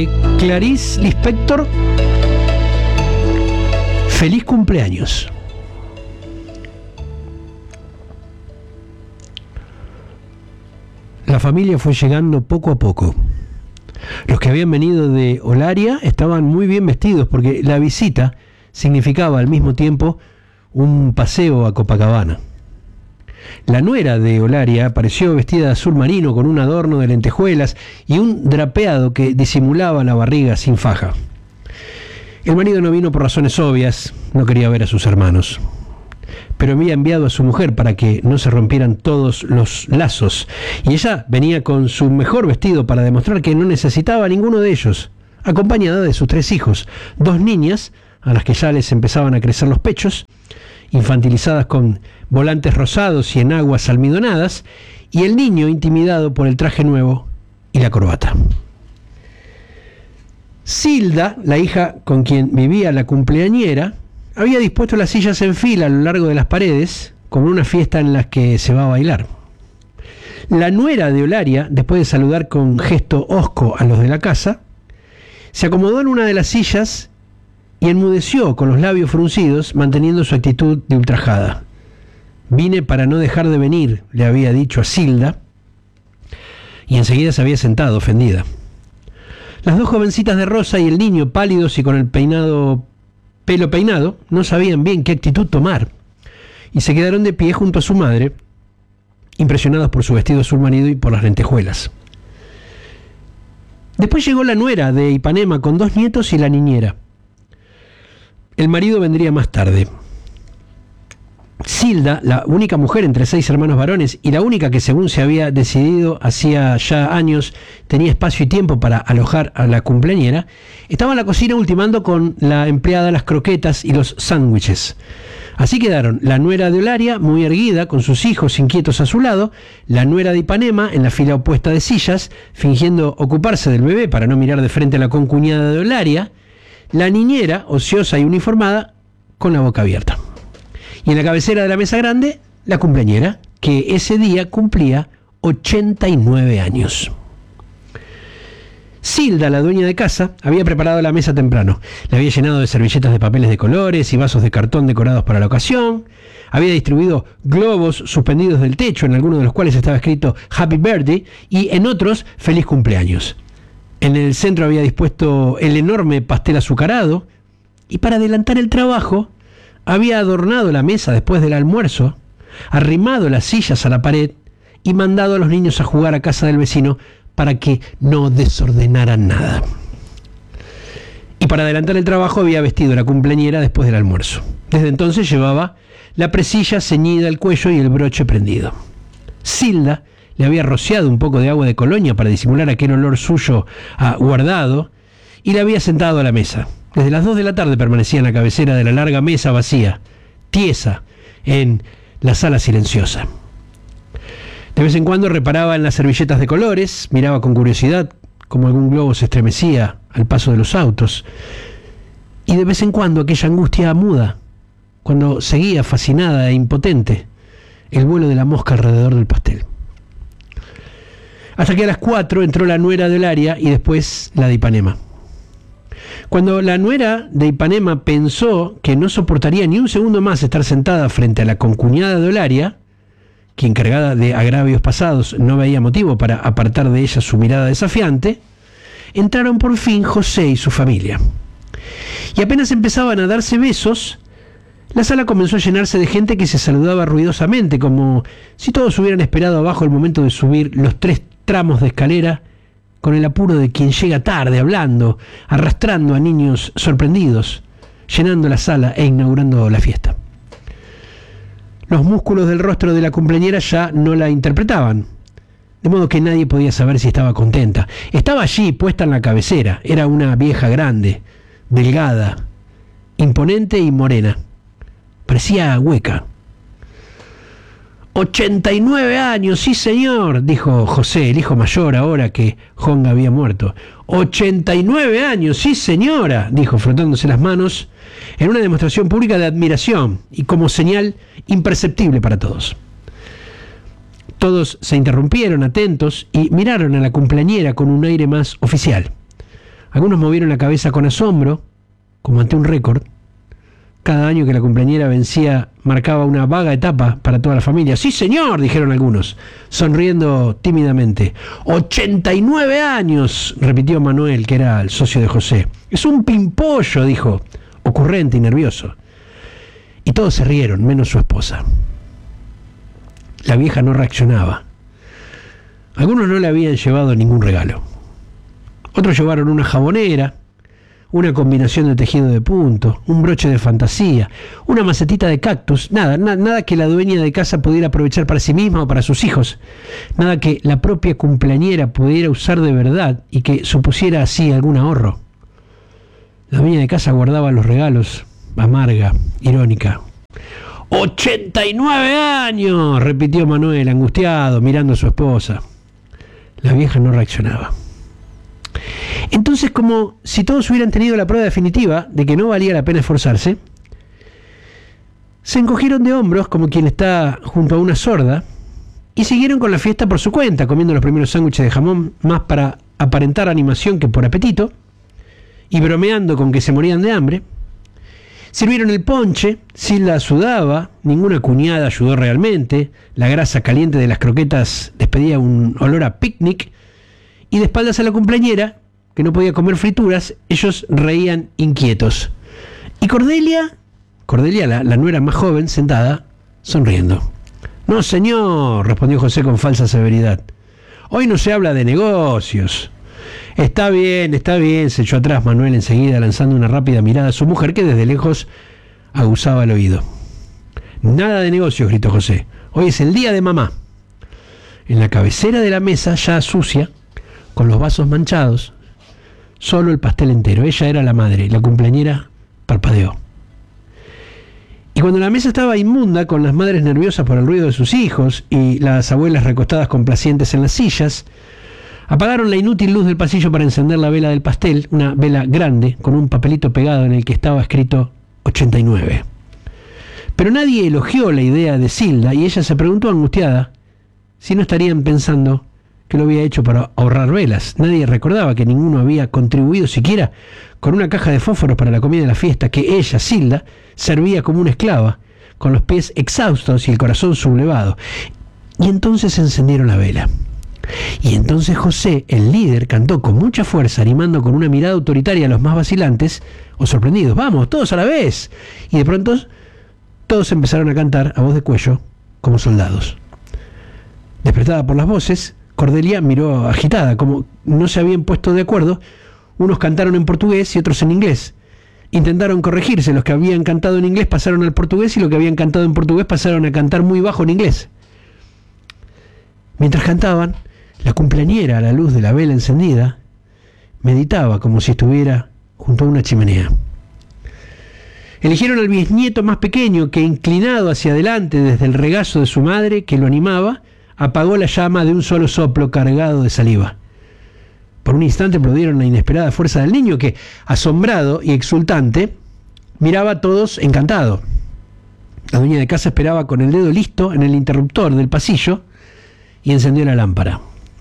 Clarice Lispector, feliz cumpleaños. La familia fue llegando poco a poco. Los que habían venido de Olaria estaban muy bien vestidos porque la visita significaba al mismo tiempo un paseo a Copacabana. La nuera de Olaria apareció vestida de azul marino con un adorno de lentejuelas y un drapeado que disimulaba la barriga sin faja. El marido no vino por razones obvias, no quería ver a sus hermanos, pero había enviado a su mujer para que no se rompieran todos los lazos, y ella venía con su mejor vestido para demostrar que no necesitaba a ninguno de ellos, acompañada de sus 3 hijos, 2 niñas a las que ya les empezaban a crecer los pechos, infantilizadas con volantes rosados y enaguas almidonadas, y el niño intimidado por el traje nuevo y la corbata. Silda, la hija con quien vivía la cumpleañera, había dispuesto las sillas en fila a lo largo de las paredes, como una fiesta en la que se va a bailar. La nuera de Olaria, después de saludar con gesto hosco a los de la casa, se acomodó en una de las sillas y enmudeció con los labios fruncidos, manteniendo su actitud de ultrajada. Vine para no dejar de venir, le había dicho a Silda, y enseguida se había sentado, ofendida. Las 2 jovencitas de rosa y el niño, pálidos y con el pelo peinado, no sabían bien qué actitud tomar, y se quedaron de pie junto a su madre, impresionados por su vestido azul marino y por las lentejuelas. Después llegó la nuera de Ipanema con 2 nietos y la niñera. El marido vendría más tarde. Silda, la única mujer entre 6 hermanos varones y la única que, según se había decidido hacía ya años, tenía espacio y tiempo para alojar a la cumpleañera, estaba en la cocina ultimando con la empleada las croquetas y los sándwiches. Así quedaron la nuera de Olaria, muy erguida, con sus hijos inquietos a su lado, la nuera de Ipanema en la fila opuesta de sillas, fingiendo ocuparse del bebé para no mirar de frente a la concuñada de Olaria, la niñera, ociosa y uniformada, con la boca abierta. Y en la cabecera de la mesa grande, la cumpleañera, que ese día cumplía 89 años. Silda, la dueña de casa, había preparado la mesa temprano. La había llenado de servilletas de papeles de colores y vasos de cartón decorados para la ocasión. Había distribuido globos suspendidos del techo, en algunos de los cuales estaba escrito Happy Birthday y en otros Feliz Cumpleaños. En el centro había dispuesto el enorme pastel azucarado y, para adelantar el trabajo, había adornado la mesa después del almuerzo, arrimado las sillas a la pared y mandado a los niños a jugar a casa del vecino para que no desordenaran nada. Y para adelantar el trabajo había vestido a la cumpleañera después del almuerzo. Desde entonces llevaba la presilla ceñida al cuello y el broche prendido. Silda le había rociado un poco de agua de colonia para disimular aquel olor suyo a guardado y la había sentado a la mesa. Desde las 2 de la tarde permanecía en la cabecera de la larga mesa vacía, tiesa, en la sala silenciosa. De vez en cuando reparaba en las servilletas de colores, miraba con curiosidad cómo algún globo se estremecía al paso de los autos, y de vez en cuando aquella angustia muda, cuando seguía fascinada e impotente el vuelo de la mosca alrededor del pastel. Hasta que a las 4 entró la nuera de Olaria y después la de Ipanema. Cuando la nuera de Ipanema pensó que no soportaría ni un segundo más estar sentada frente a la concuñada de Olaria, que, encargada de agravios pasados, no veía motivo para apartar de ella su mirada desafiante, entraron por fin José y su familia. Y apenas empezaban a darse besos, la sala comenzó a llenarse de gente que se saludaba ruidosamente, como si todos hubieran esperado abajo el momento de subir los 3 tramos de escalera, con el apuro de quien llega tarde, hablando, arrastrando a niños sorprendidos, llenando la sala e inaugurando la fiesta. Los músculos del rostro de la cumpleañera ya no la interpretaban, de modo que nadie podía saber si estaba contenta. Estaba allí, puesta en la cabecera. Era una vieja grande, delgada, imponente y morena. Parecía hueca. 89 años, sí señor, dijo José, el hijo mayor, ahora que Jonga había muerto. 89 años, sí señora, dijo, frotándose las manos, en una demostración pública de admiración y como señal imperceptible para todos. Todos se interrumpieron atentos y miraron a la cumpleañera con un aire más oficial. Algunos movieron la cabeza con asombro, como ante un récord. Cada año que la cumpleañera vencía marcaba una vaga etapa para toda la familia. ¡Sí, señor!, dijeron algunos, sonriendo tímidamente. 89 años, repitió Manuel, que era el socio de José. Es un pimpollo, dijo, ocurrente y nervioso. Y todos se rieron, menos su esposa. La vieja no reaccionaba. Algunos no le habían llevado ningún regalo. Otros llevaron una jabonera, una combinación de tejido de punto, un broche de fantasía, una macetita de cactus, nada que la dueña de casa pudiera aprovechar para sí misma o para sus hijos, nada que la propia cumpleañera pudiera usar de verdad y que supusiera así algún ahorro. La dueña de casa guardaba los regalos, amarga, irónica. ¡89 años!, repitió Manuel, angustiado, mirando a su esposa. La vieja no reaccionaba. Entonces, como si todos hubieran tenido la prueba definitiva de que no valía la pena esforzarse, se encogieron de hombros como quien está junto a una sorda y siguieron con la fiesta por su cuenta, comiendo los primeros sándwiches de jamón más para aparentar animación que por apetito, y bromeando con que se morían de hambre. Sirvieron el ponche, Silda sudaba, ninguna cuñada ayudó realmente, la grasa caliente de las croquetas despedía un olor a picnic, y de espaldas a la cumpleañera, que no podía comer frituras, ellos reían inquietos. Y Cordelia, la nuera más joven, sentada, sonriendo. No, señor, respondió José con falsa severidad. Hoy no se habla de negocios. Está bien, se echó atrás Manuel enseguida, lanzando una rápida mirada a su mujer, que desde lejos aguzaba el oído. Nada de negocios, gritó José. Hoy es el día de mamá. En la cabecera de la mesa, ya sucia, con los vasos manchados, solo el pastel entero. Ella era la madre, la cumpleañera parpadeó. Y cuando la mesa estaba inmunda, con las madres nerviosas por el ruido de sus hijos y las abuelas recostadas complacientes en las sillas, apagaron la inútil luz del pasillo para encender la vela del pastel, una vela grande, con un papelito pegado en el que estaba escrito 89. Pero nadie elogió la idea de Silda y ella se preguntó angustiada si no estarían pensando que lo había hecho para ahorrar velas. Nadie recordaba que ninguno había contribuido siquiera con una caja de fósforos para la comida de la fiesta, que ella, Silda, servía como una esclava, con los pies exhaustos y el corazón sublevado. Y entonces encendieron la vela. Y entonces José, el líder, cantó con mucha fuerza, animando con una mirada autoritaria a los más vacilantes o sorprendidos. ¡Vamos, todos a la vez! Y de pronto todos empezaron a cantar a voz de cuello como soldados. Despertada por las voces, Cordelia miró agitada, como no se habían puesto de acuerdo. Unos cantaron en portugués y otros en inglés. Intentaron corregirse, los que habían cantado en inglés pasaron al portugués y los que habían cantado en portugués pasaron a cantar muy bajo en inglés. Mientras cantaban, la cumpleañera, a la luz de la vela encendida, meditaba como si estuviera junto a una chimenea. Eligieron al bisnieto más pequeño que, inclinado hacia adelante desde el regazo de su madre que lo animaba, apagó la llama de un solo soplo cargado de saliva. Por un instante aplaudieron la inesperada fuerza del niño que, asombrado y exultante, miraba a todos encantado. La dueña de casa esperaba con el dedo listo en el interruptor del pasillo y encendió la lámpara.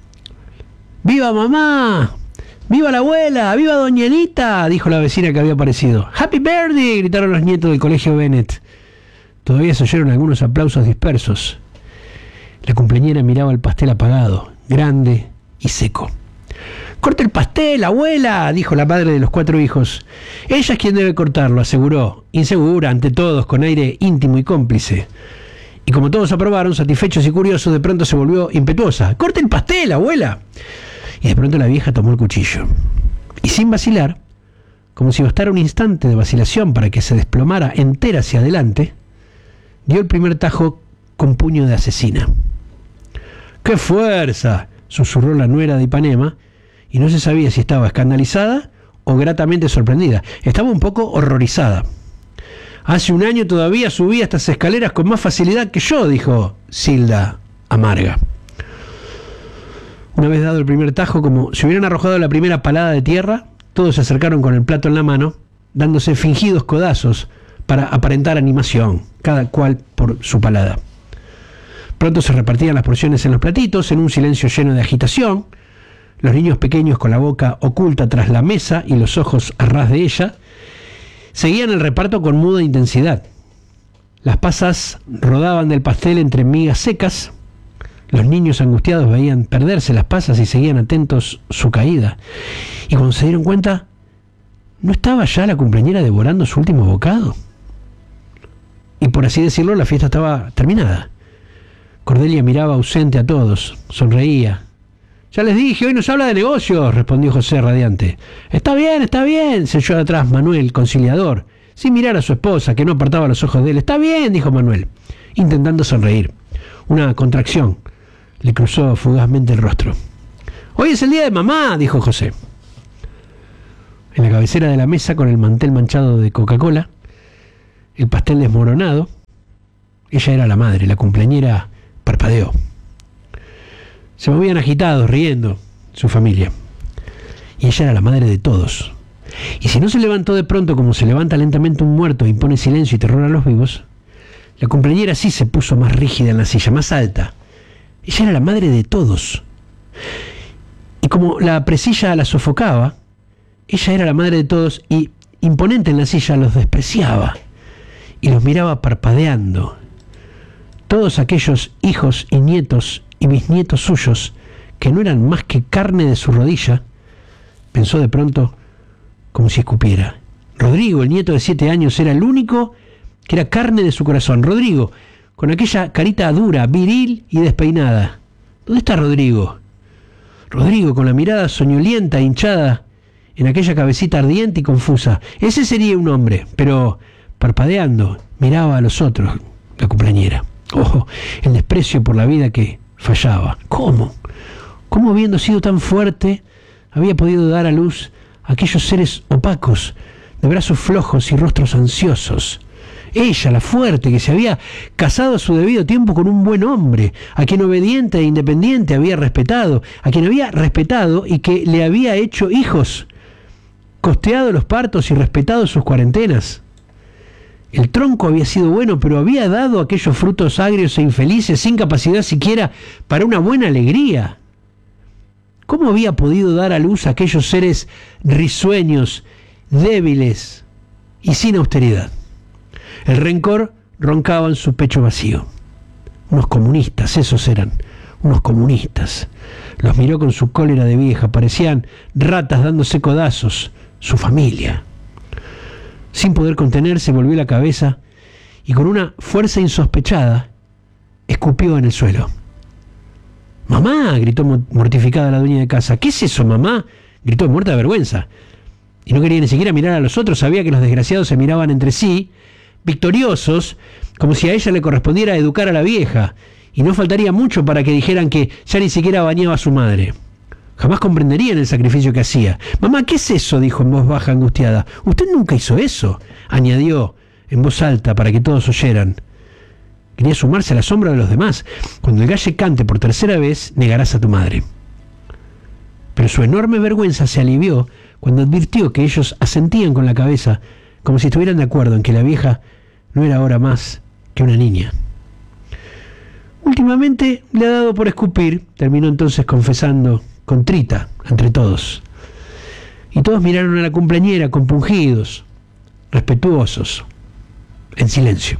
¡Viva mamá! ¡Viva la abuela! ¡Viva doña Anita!, dijo la vecina que había aparecido. ¡Happy birthday!, gritaron los nietos del colegio Bennett. Todavía se oyeron algunos aplausos dispersos. La cumpleañera miraba el pastel apagado, grande y seco. «¡Corte el pastel, abuela!», dijo la madre de los 4 hijos. «Ella es quien debe cortarlo», aseguró, insegura ante todos, con aire íntimo y cómplice. Y como todos aprobaron, satisfechos y curiosos, de pronto se volvió impetuosa. «¡Corte el pastel, abuela!». Y de pronto la vieja tomó el cuchillo. Y sin vacilar, como si bastara un instante de vacilación para que se desplomara entera hacia adelante, dio el primer tajo con puño de asesina. «¡Qué fuerza!», susurró la nuera de Ipanema, y no se sabía si estaba escandalizada o gratamente sorprendida. Estaba un poco horrorizada. «Hace un año todavía subía estas escaleras con más facilidad que yo», dijo Silda, amarga. Una vez dado el primer tajo, como si hubieran arrojado la primera palada de tierra, todos se acercaron con el plato en la mano, dándose fingidos codazos para aparentar animación, cada cual por su palada. Pronto se repartían las porciones en los platitos, en un silencio lleno de agitación. Los niños pequeños con la boca oculta tras la mesa y los ojos a ras de ella seguían el reparto con muda intensidad. Las pasas rodaban del pastel entre migas secas. Los niños angustiados veían perderse las pasas y seguían atentos su caída. Y cuando se dieron cuenta, ¿no estaba ya la cumpleañera devorando su último bocado? Y por así decirlo, la fiesta estaba terminada. Cordelia miraba ausente a todos, sonreía. «Ya les dije, hoy nos habla de negocios», respondió José radiante. Está bien», se echó de atrás Manuel, conciliador, sin mirar a su esposa, que no apartaba los ojos de él. «Está bien», dijo Manuel, intentando sonreír. Una contracción le cruzó fugazmente el rostro. «Hoy es el día de mamá», dijo José. En la cabecera de la mesa, con el mantel manchado de Coca-Cola, el pastel desmoronado, ella era la madre, la cumpleañera parpadeó. Se movían agitados, riendo, su familia. Y ella era la madre de todos. Y si no se levantó de pronto como se levanta lentamente un muerto e impone silencio y terror a los vivos, la cumpleañera sí se puso más rígida en la silla, más alta. Ella era la madre de todos. Y como la presilla la sofocaba, ella era la madre de todos y, imponente en la silla, los despreciaba y los miraba parpadeando. Todos aquellos hijos y nietos y bisnietos suyos, que no eran más que carne de su rodilla, pensó de pronto como si escupiera. Rodrigo, el nieto de 7 años, era el único que era carne de su corazón. Rodrigo, con aquella carita dura, viril y despeinada. ¿Dónde está Rodrigo? Rodrigo, con la mirada soñolienta, hinchada, en aquella cabecita ardiente y confusa. Ese sería un hombre, pero parpadeando, miraba a los otros, la cumpleañera. Oh, el desprecio por la vida que fallaba. ¿Cómo? ¿Cómo, habiendo sido tan fuerte, había podido dar a luz a aquellos seres opacos, de brazos flojos y rostros ansiosos? Ella, la fuerte, que se había casado a su debido tiempo con un buen hombre, a quien obediente e independiente había respetado, a quien había respetado y que le había hecho hijos, costeado los partos y respetado sus cuarentenas. El tronco había sido bueno, pero había dado aquellos frutos agrios e infelices, sin capacidad siquiera para una buena alegría. ¿Cómo había podido dar a luz a aquellos seres risueños, débiles y sin austeridad? El rencor roncaba en su pecho vacío. Unos comunistas, esos eran, unos comunistas. Los miró con su cólera de vieja, parecían ratas dándose codazos, su familia. Sin poder contenerse, volvió la cabeza y con una fuerza insospechada escupió en el suelo. «¡Mamá!», gritó mortificada la dueña de casa. «¿Qué es eso, mamá?», gritó muerta de vergüenza. Y no quería ni siquiera mirar a los otros, sabía que los desgraciados se miraban entre sí, victoriosos, como si a ella le correspondiera educar a la vieja, y no faltaría mucho para que dijeran que ya ni siquiera bañaba a su madre. Jamás comprenderían el sacrificio que hacía. «Mamá, ¿qué es eso?», dijo en voz baja, angustiada. «Usted nunca hizo eso», añadió en voz alta para que todos oyeran. Quería sumarse a la sombra de los demás. «Cuando el gallo cante por tercera vez, negarás a tu madre». Pero su enorme vergüenza se alivió cuando advirtió que ellos asentían con la cabeza, como si estuvieran de acuerdo en que la vieja no era ahora más que una niña. «Últimamente le ha dado por escupir», terminó entonces confesando, contrita entre todos. Y todos miraron a la cumpleañera compungidos, respetuosos, en silencio.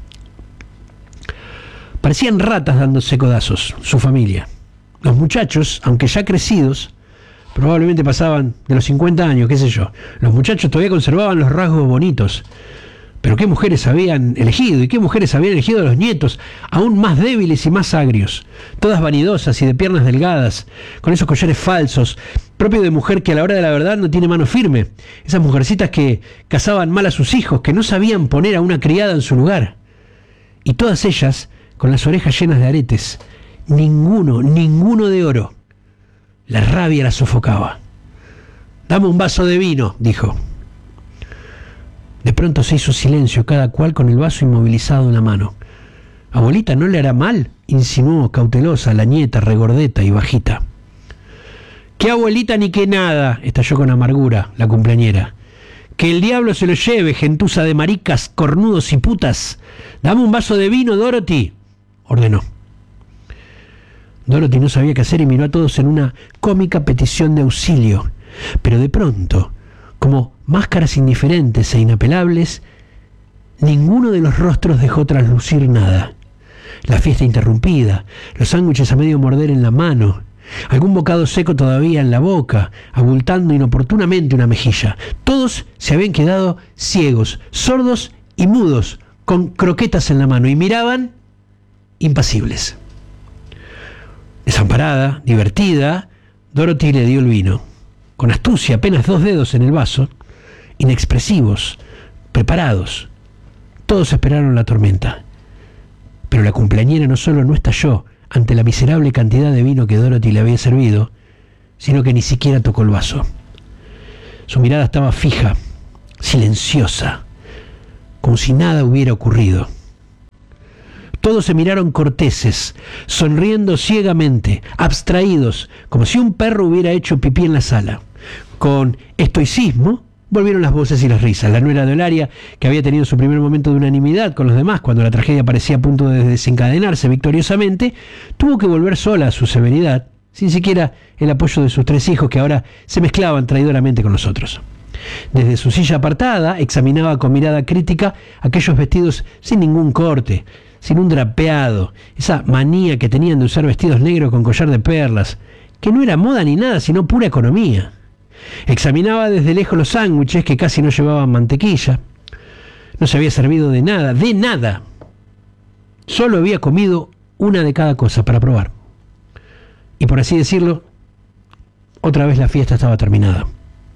Parecían ratas dándose codazos, su familia. Los muchachos, aunque ya crecidos, probablemente pasaban de los 50 años, qué sé yo. Los muchachos todavía conservaban los rasgos bonitos. Pero qué mujeres habían elegido, y qué mujeres habían elegido a los nietos, aún más débiles y más agrios, todas vanidosas y de piernas delgadas, con esos collares falsos, propio de mujer que a la hora de la verdad no tiene mano firme, esas mujercitas que casaban mal a sus hijos, que no sabían poner a una criada en su lugar, y todas ellas con las orejas llenas de aretes, ninguno de oro. La rabia la sofocaba. «Dame un vaso de vino», dijo. De pronto se hizo silencio, cada cual con el vaso inmovilizado en la mano. «Abuelita, ¿no le hará mal?», insinuó cautelosa la nieta, regordeta y bajita. «¿Qué abuelita ni qué nada?», estalló con amargura la cumpleañera. «Que el diablo se lo lleve, gentuza de maricas, cornudos y putas. Dame un vaso de vino, Dorothy», ordenó. Dorothy no sabía qué hacer y miró a todos en una cómica petición de auxilio. Pero de pronto, como máscaras indiferentes e inapelables, ninguno de los rostros dejó traslucir nada. La fiesta interrumpida, los sándwiches a medio morder en la mano, algún bocado seco todavía en la boca, abultando inoportunamente una mejilla. Todos se habían quedado ciegos, sordos y mudos, con croquetas en la mano, y miraban impasibles. Desamparada, divertida, Dorothy le dio el vino. Con astucia, apenas 2 dedos en el vaso, inexpresivos, preparados. Todos esperaron la tormenta. Pero la cumpleañera no solo no estalló ante la miserable cantidad de vino que Dorothy le había servido, sino que ni siquiera tocó el vaso. Su mirada estaba fija, silenciosa, como si nada hubiera ocurrido. Todos se miraron corteses, sonriendo ciegamente, abstraídos, como si un perro hubiera hecho pipí en la sala. Con estoicismo volvieron las voces y las risas. La nuera de Eulalia, que había tenido su primer momento de unanimidad con los demás cuando la tragedia parecía a punto de desencadenarse victoriosamente, tuvo que volver sola a su severidad, sin siquiera el apoyo de sus 3 hijos que ahora se mezclaban traidoramente con los otros. Desde su silla apartada examinaba con mirada crítica aquellos vestidos sin ningún corte, sin un drapeado, esa manía que tenían de usar vestidos negros con collar de perlas, que no era moda ni nada, sino pura economía. Examinaba desde lejos los sándwiches que casi no llevaban mantequilla. No se había servido de nada. Solo había comido una de cada cosa para probar. Y por así decirlo, otra vez la fiesta estaba terminada.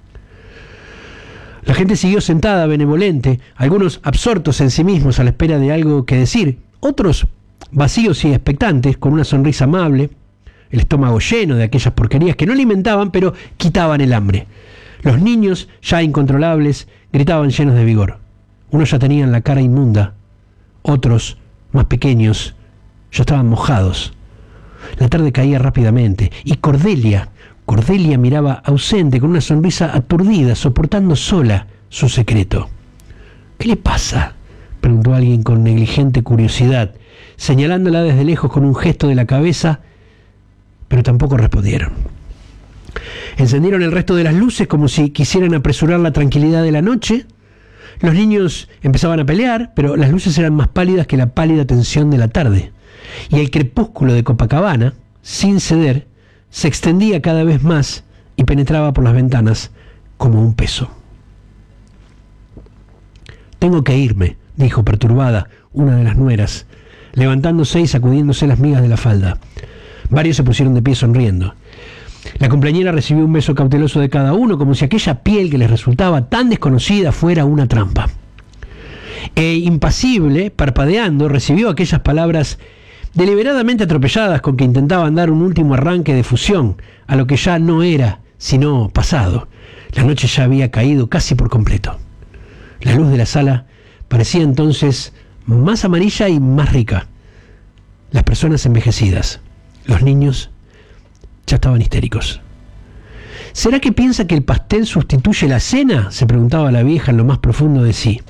La gente siguió sentada, benevolente, algunos absortos en sí mismos a la espera de algo que decir, otros vacíos y expectantes, con una sonrisa amable, el estómago lleno de aquellas porquerías que no alimentaban, pero quitaban el hambre. Los niños, ya incontrolables, gritaban llenos de vigor. Unos ya tenían la cara inmunda, otros, más pequeños, ya estaban mojados. La tarde caía rápidamente, y Cordelia miraba ausente, con una sonrisa aturdida, soportando sola su secreto. ¿Qué le pasa?, preguntó alguien con negligente curiosidad, señalándola desde lejos con un gesto de la cabeza, pero tampoco respondieron. Encendieron el resto de las luces como si quisieran apresurar la tranquilidad de la noche. Los niños empezaban a pelear, pero las luces eran más pálidas que la pálida tensión de la tarde, y el crepúsculo de Copacabana, sin ceder, se extendía cada vez más y penetraba por las ventanas como un peso. «Tengo que irme», dijo perturbada una de las nueras, levantándose y sacudiéndose las migas de la falda. Varios se pusieron de pie sonriendo. La cumpleañera recibió un beso cauteloso de cada uno, como si aquella piel que les resultaba tan desconocida fuera una trampa. E impasible, parpadeando, recibió aquellas palabras deliberadamente atropelladas con que intentaban dar un último arranque de fusión a lo que ya no era, sino pasado. La noche ya había caído casi por completo. La luz de la sala parecía entonces más amarilla y más rica. Las personas envejecidas, los niños, ya estaban histéricos. ¿Será que piensa que el pastel sustituye la cena?, se preguntaba la vieja en lo más profundo de sí.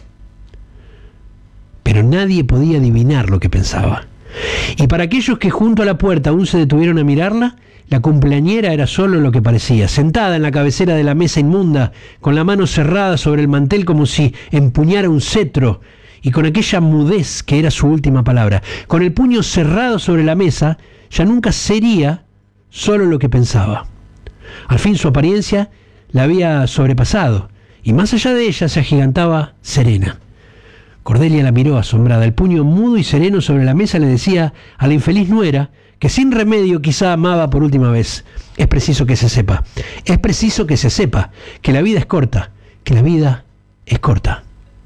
Pero nadie podía adivinar lo que pensaba. Y para aquellos que junto a la puerta aún se detuvieron a mirarla, la cumpleañera era solo lo que parecía, sentada en la cabecera de la mesa inmunda, con la mano cerrada sobre el mantel como si empuñara un cetro, y con aquella mudez que era su última palabra. Con el puño cerrado sobre la mesa, ya nunca sería solo lo que pensaba. Al fin su apariencia la había sobrepasado, y más allá de ella se agigantaba serena. Cordelia la miró asombrada. El puño mudo y sereno sobre la mesa le decía a la infeliz nuera que sin remedio quizá amaba por última vez. Es preciso que se sepa, que la vida es corta, que la vida es corta.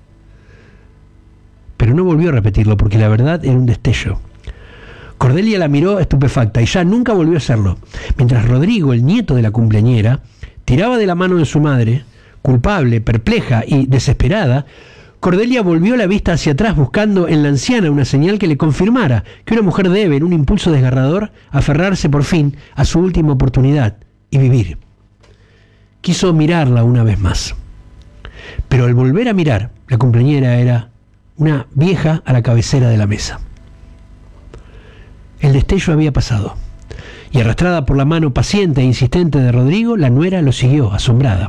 Pero no volvió a repetirlo porque la verdad era un destello. Cordelia la miró estupefacta y ya nunca volvió a hacerlo, mientras Rodrigo, el nieto de la cumpleañera, tiraba de la mano de su madre, culpable, perpleja y desesperada. Cordelia volvió la vista hacia atrás buscando en la anciana una señal que le confirmara que una mujer debe, en un impulso desgarrador, aferrarse por fin a su última oportunidad y vivir. Quiso mirarla una vez más. Pero al volver a mirar, la cumpleañera era una vieja a la cabecera de la mesa. El destello había pasado. Y arrastrada por la mano paciente e insistente de Rodrigo, la nuera lo siguió, asombrada.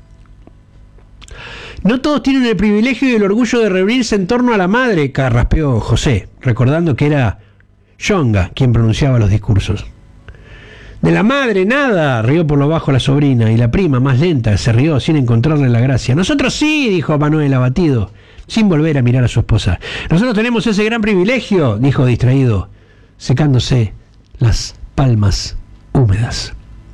No todos tienen el privilegio y el orgullo de reunirse en torno a la madre, carraspeó José, recordando que era Yonga quien pronunciaba los discursos. De la madre, nada, rió por lo bajo la sobrina, y la prima, más lenta, se rió sin encontrarle la gracia. Nosotros sí, dijo Manuel abatido, sin volver a mirar a su esposa. Nosotros tenemos ese gran privilegio, dijo distraído, secándose las palmas húmedas.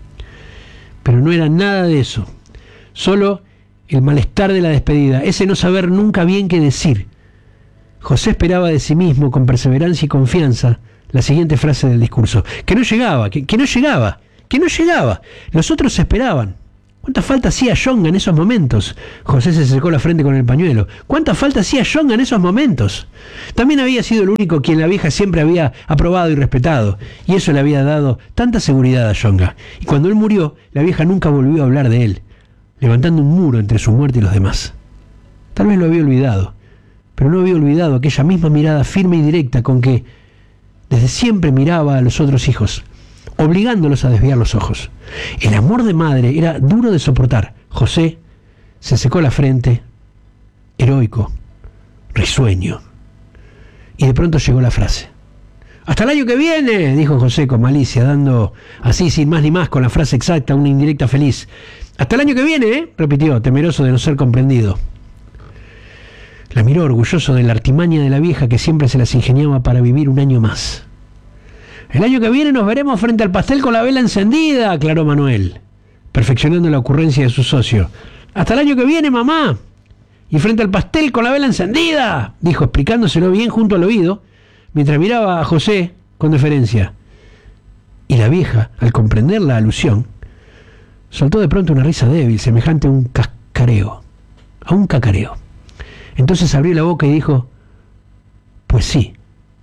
Pero no era nada de eso, solo el malestar de la despedida, ese no saber nunca bien qué decir. José esperaba de sí mismo, con perseverancia y confianza, la siguiente frase del discurso: que no llegaba, que no llegaba, que no llegaba. Los otros esperaban. ¿Cuánta falta hacía Yonga en esos momentos? José se secó la frente con el pañuelo. ¿Cuánta falta hacía Yonga en esos momentos? También había sido el único quien la vieja siempre había aprobado y respetado, y eso le había dado tanta seguridad a Yonga. Y cuando él murió, la vieja nunca volvió a hablar de él, levantando un muro entre su muerte y los demás. Tal vez lo había olvidado, pero no había olvidado aquella misma mirada firme y directa con que desde siempre miraba a los otros hijos, obligándolos a desviar los ojos. El amor de madre era duro de soportar. José se secó la frente, heroico, risueño. Y de pronto llegó la frase. «Hasta el año que viene», dijo José con malicia, dando así sin más ni más con la frase exacta una indirecta feliz. «Hasta el año que viene», repitió, temeroso de no ser comprendido. La miró orgulloso de la artimaña de la vieja que siempre se las ingeniaba para vivir un año más. «El año que viene nos veremos frente al pastel con la vela encendida», aclaró Manuel, perfeccionando la ocurrencia de su socio. «Hasta el año que viene, mamá. Y frente al pastel con la vela encendida», dijo, explicándoselo bien junto al oído, mientras miraba a José con deferencia. Y la vieja, al comprender la alusión, soltó de pronto una risa débil, semejante a un cascareo, a un cacareo. Entonces abrió la boca y dijo: «Pues sí».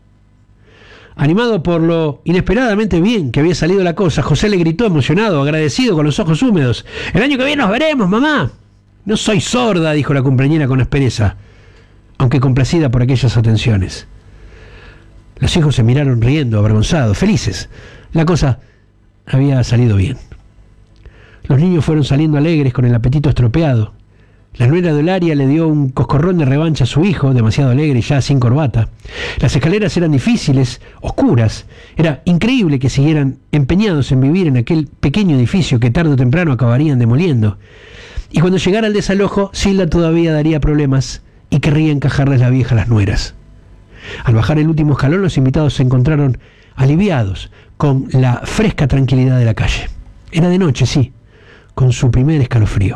Animado por lo inesperadamente bien que había salido la cosa, José le gritó emocionado, agradecido, con los ojos húmedos: «El año que viene nos veremos, mamá». «No soy sorda», dijo la cumpleañera con aspereza, aunque complacida por aquellas atenciones. Los hijos se miraron riendo, avergonzados, felices. La cosa había salido bien. Los niños fueron saliendo alegres con el apetito estropeado. La nuera de Olaria le dio un coscorrón de revancha a su hijo, demasiado alegre y ya sin corbata. Las escaleras eran difíciles, oscuras. Era increíble que siguieran empeñados en vivir en aquel pequeño edificio que tarde o temprano acabarían demoliendo. Y cuando llegara el desalojo, Silda todavía daría problemas y querría encajarles la vieja a las nueras. Al bajar el último escalón, los invitados se encontraron aliviados con la fresca tranquilidad de la calle. Era de noche, sí, con su primer escalofrío.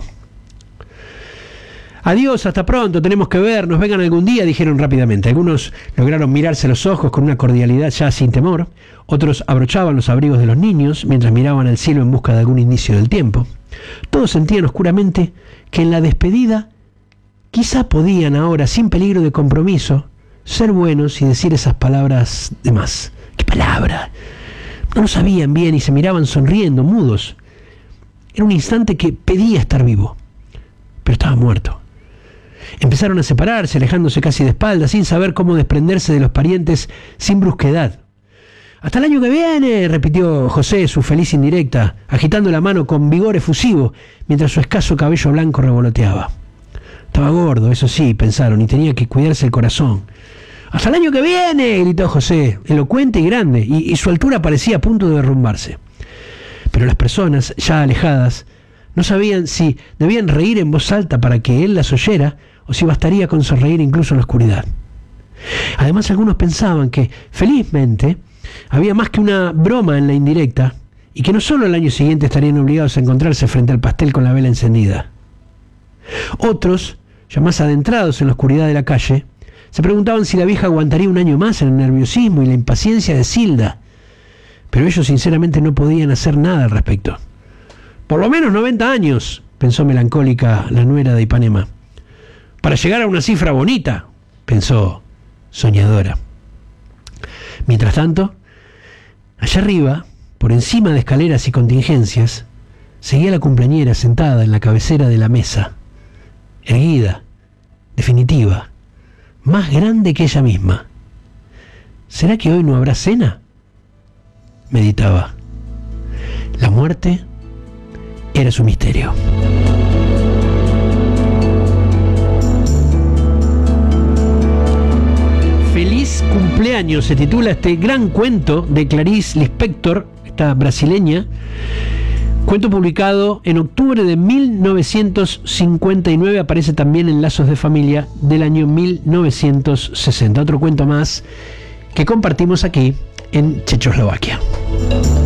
«Adiós, hasta pronto, tenemos que vernos, vengan algún día», dijeron rápidamente. Algunos lograron mirarse a los ojos con una cordialidad ya sin temor, otros abrochaban los abrigos de los niños mientras miraban al cielo en busca de algún indicio del tiempo. Todos sentían oscuramente que en la despedida quizá podían ahora, sin peligro de compromiso, ser buenos y decir esas palabras de más. ¿Qué palabra? No lo sabían bien y se miraban sonriendo, mudos. Era un instante que pedía estar vivo, pero estaba muerto. Empezaron a separarse, alejándose casi de espaldas, sin saber cómo desprenderse de los parientes sin brusquedad. «Hasta el año que viene», repitió José, su feliz indirecta, agitando la mano con vigor efusivo, mientras su escaso cabello blanco revoloteaba. Estaba gordo, eso sí, pensaron, y tenía que cuidarse el corazón. «¡Hasta el año que viene!», gritó José, elocuente y grande, y su altura parecía a punto de derrumbarse. Pero las personas, ya alejadas, no sabían si debían reír en voz alta para que él las oyera, o si bastaría con sonreír incluso en la oscuridad. Además, algunos pensaban que, felizmente, había más que una broma en la indirecta, y que no solo el año siguiente estarían obligados a encontrarse frente al pastel con la vela encendida. Otros, ya más adentrados en la oscuridad de la calle, se preguntaban si la vieja aguantaría un año más en el nerviosismo y la impaciencia de Silda, pero ellos sinceramente no podían hacer nada al respecto. «Por lo menos 90 años», pensó melancólica la nuera de Ipanema. «Para llegar a una cifra bonita», pensó soñadora. Mientras tanto, allá arriba, por encima de escaleras y contingencias, seguía la cumpleañera sentada en la cabecera de la mesa, erguida, definitiva, más grande que ella misma. «¿Será que hoy no habrá cena?», meditaba. La muerte era su misterio. Feliz cumpleaños se titula este gran cuento de Clarice Lispector, esta brasileña. Cuento publicado en octubre de 1959, aparece también en Lazos de Familia del año 1960. Otro cuento más que compartimos aquí en Checoslovaquia.